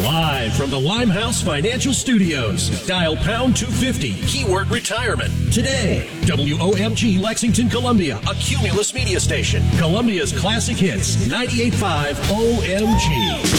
Live from the Limehouse Financial Studios. Dial pound 250, keyword retirement. Today, WOMG Lexington, Columbia, a Cumulus media station. Columbia's classic hits, 98.5 OMG.